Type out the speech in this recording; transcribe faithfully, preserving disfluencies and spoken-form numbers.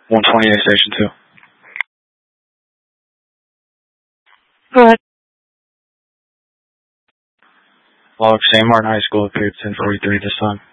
one twenty-eight, Station two. Go ahead. Log Saint Martin High School appeared ten forty-three this time.